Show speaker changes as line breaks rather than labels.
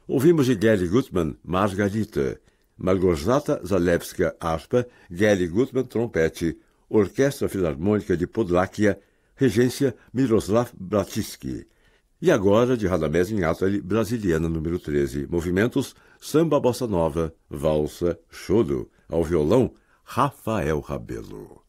Ouvimos de Gary Gutman, Margarita, Malgorzata Zalewska, harpa, Gary Gutman, trompete, Orquestra Filarmônica de Podlaquia, regência Miroslav Bratiski. E agora, de Radamés Inátali, Brasiliana número 13, movimentos, samba, bossa nova, valsa, choro, ao violão, Rafael Rabelo.